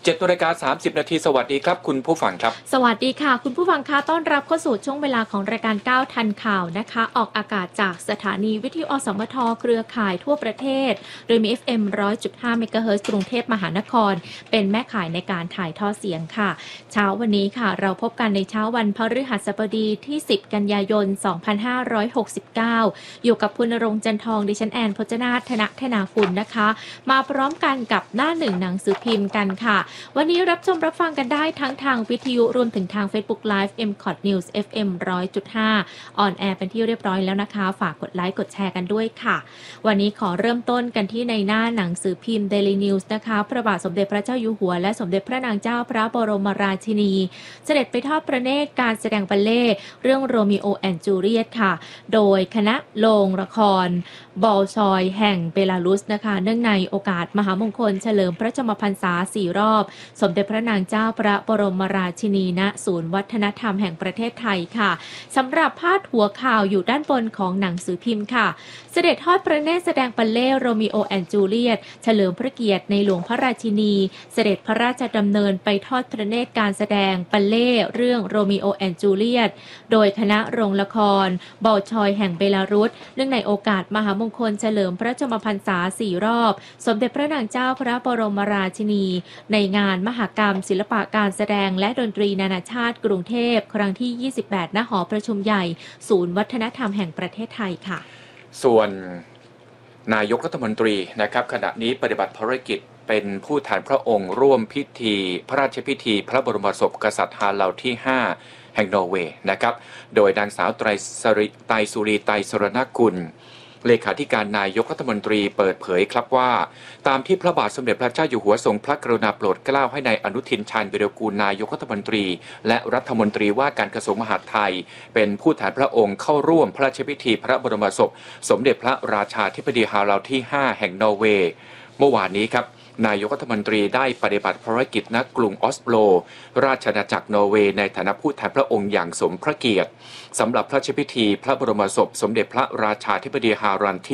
7:30 น.สวัสดีครับคุณผู้ฟังครับสวัสดีค่ะคุณผู้ฟังคะต้อนรับเข้าสู่ช่วงเวลาของรายการ9ทันข่าวนะคะออกอากาศจากสถานีวิทยุอสมทเครือข่ายทั่วประเทศโดยมี FM 100.5 เมกะเฮิรตซ์กรุงเทพมหานครเป็นแม่ข่ายในการถ่ายทอดเสียงค่ะเช้าวันนี้ค่ะเราพบกันในเช้าวันพฤหัสบดีที่10กันยายน2569อยู่กับคุณณรงค์จันทองดิฉันแอนพจนาถธนาคุณนะคะมาพร้อมกันกับหน้าหนึ่งหนังสือพิมพ์กันค่ะวันนี้รับชมรับฟังกันได้ทั้งทางวิทยุรวมถึงทาง Facebook Live MCOT News FM 100.5 ออนแอร์เป็นที่เรียบร้อยแล้วนะคะฝากกดไลค์กดแชร์กันด้วยค่ะวันนี้ขอเริ่มต้นกันที่ในหน้าหนังสือพิมพ์ Daily News นะคะพระบาทสมเด็จพระเจ้าอยู่หัวและสมเด็จพระนางเจ้าพระบรมราชินีเสด็จไปทอดพระเนตรการแสดงบัลเล่ต์เรื่องโรมิโอแอนด์จูเลียตค่ะโดยคณะโรงละครบอลชอยแห่งเบลารุสนะคะเนื่องในโอกาสมหามงคลเฉลิมพระชนมพรรษา4 รอบสมเด็จพระนางเจ้าพระบรมราชินีณศูนย์วัฒนธรรมแห่งประเทศไทยค่ะสำหรับพาดหัวข่าวอยู่ด้านบนของหนังสือพิมพ์ค่ะเสด็จทอดพระเนตรแสดงบัลเล่ต์โรมิโอแอนด์จูเลียตเฉลิมพระเกียรติในหลวงพระราชินีเสด็จพระราชดำเนินไปทอดพระเนตรการแสดงบัลเล่ต์เรื่องโรมิโอแอนด์จูเลียตโดยคณะโรงละครบอลชอยแห่งเบลารุสเนื่องในโอกาสมหามงคลเฉลิมพระชนมพรรษา4 รอบสมเด็จพระนางเจ้าพระบรมราชินีในงานมหกรรมศิลปะการแสดงและดนตรีนานาชาติกรุงเทพครั้งที่28ณหอประชุมใหญ่ศูนย์วัฒนธรรมแห่งประเทศไทยค่ะส่วนนายกรัฐมนตรีนะครับขณะนี้ปฏิบัติภารกิจเป็นผู้แทนพระองค์ร่วมพิธีพระราชพิธีพระบรมศพกษัตริย์ฮาเลาที่5แห่งนอร์เวย์นะครับโดยนางสาวไตรสุรีไตรสรณกุลเลขาธิการนายกรัฐมนตรีเปิดเผยครับว่าตามที่พระบาทสมเด็จพระเจ้าอยู่หัวทรงพระกรุณาโปรดเกล้าให้นายอนุทินชาญวิรากูลนายกรัฐมนตรีและรัฐมนตรีว่าการกระทรวงมหาดไทยเป็นผู้แทนพระองค์เข้าร่วมพระราชพิธีพระบรมศพสมเด็จพระราชาธิบดีฮาเลาที่5แห่งนอร์เวย์เมื่อวานนี้ครับนายกรัฐมนตรีได้ปฏิบัติภารกิจณกรุงออสโลราชอาณาจักรนอร์เวย์ในฐานะผู้แทนพระองค์อย่างสมพระเกียรติสำหรับพระราชพิธีพระบรมศพสมเด็จพระราชาธิบดีฮารัลที่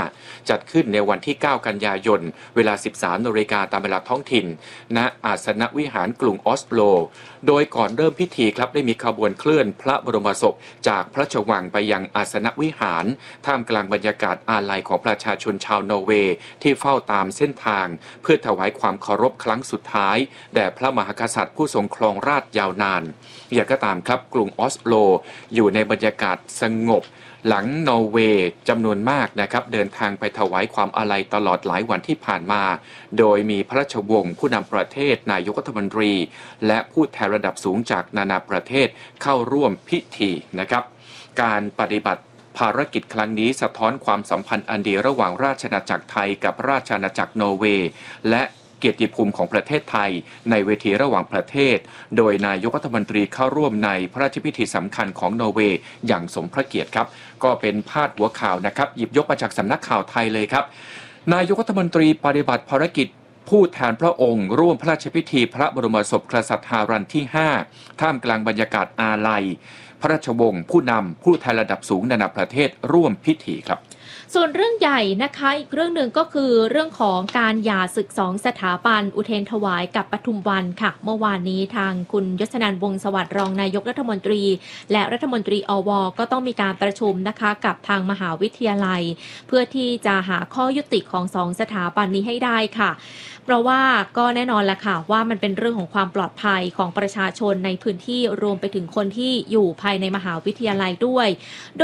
5จัดขึ้นในวันที่9กันยายนเวลา 13 น.ตามเวลาท้องถิ่นณอาสนวิหารกรุงออสโลโดยก่อนเริ่มพิธีครับได้มีขบวนเคลื่อนพระบรมศพจากพระราชวังไปยังอาสนวิหารท่ามกลางบรรยากาศอาลัยของประชาชนชาวนอร์เวย์ที่เฝ้าตามเส้นทางเพื่อถวายความเคารพครั้งสุดท้ายแด่พระมหากษัตริย์ผู้ทรงครองราชยาวนานอย่างก็ตามครับกรุงออสโลอยู่ในบรรยากาศสงบหลังนอร์เวย์จำนวนมากนะครับเดินทางไปถวายความอาลัยตลอดหลายวันที่ผ่านมาโดยมีพระราชวงศ์ผู้นำประเทศนายกรัฐมนตรีและผู้แทนระดับสูงจากนานาประเทศเข้าร่วมพิธีนะครับการปฏิบัติภารกิจครั้งนี้สะท้อนความสัมพันธ์อันดีระหว่างราชอาณาจักรไทยกับราชอาณาจักรนอร์เวย์และเกียรติภูมิของประเทศไทยในเวทีระหว่างประเทศโดยนายกรัฐมนตรีเข้าร่วมในพระราชพิธีสำคัญของนอร์เวย์อย่างสมพระเกียรติครับก็เป็นพาดหัวข่าวนะครับหยิบยกมาจากสำนักข่าวไทยเลยครับนายกรัฐมนตรีปฏิบัติภารกิจผู้แทนพระองค์ร่วมพระราชพิธีพระบรมศพกษัตริย์ฮารัลที่5ท่ามกลางบรรยากาศอาลัยพระราชวงศ์ผู้นำผู้แทนระดับสูงนานาประเทศร่วมพิธีครับส่วนเรื่องใหญ่นะคะอีกเรื่องหนึ่งก็คือเรื่องของการหย่าศึก2 สถาบันอุเทรนถวายกับปทุมวันค่ะเมื่อวานนี้ทางคุณยศนันท์ วงศ์สวัสดิ์รองนายกรัฐมนตรีและรัฐมนตรีอว.ก็ต้องมีการประชุมนะคะกับทางมหาวิทยาลัยเพื่อที่จะหาข้อยุติของ2 สถาบันนี้ให้ได้ค่ะเพราะว่าก็แน่นอนละค่ะว่ามันเป็นเรื่องของความปลอดภัยของประชาชนในพื้นที่รวมไปถึงคนที่อยู่ภายในมหาวิทยาลัยด้วย